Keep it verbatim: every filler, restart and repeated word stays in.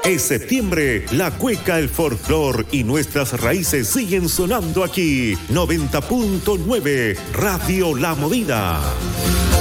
Es septiembre, la cueca, el folclor y nuestras raíces siguen sonando aquí. noventa punto nueve Radio La Movida.